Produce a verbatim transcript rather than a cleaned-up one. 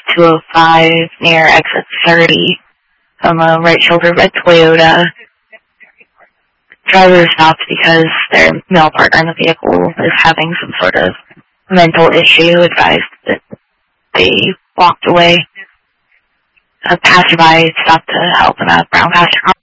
two oh five near exit thirty from a right shoulder red Toyota. Driver stopped because their male partner in the vehicle is having some sort of mental issue, advised that they walked away. A passerby stopped to help them out. Brown passenger car